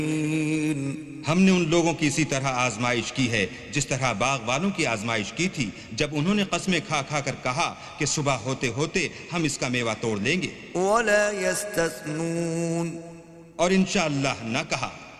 हमने उन लोगों की इसी तरह आजमाइश की है जिस तरह बाग वालों की आजमाइश की थी जब उन्होंने कस्में खा खा कर कहा कि सुबह होते होते हम इसका मेवा तोड़ लेंगे, वला यस्तस्नून, और इंशाअल्लाह न कहा।